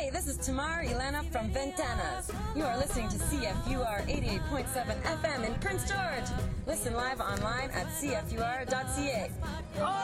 Hey, this is Tamar Elena from Ventanas. You are listening to CFUR 88.7 FM in Prince George. Listen live online at cfur.ca.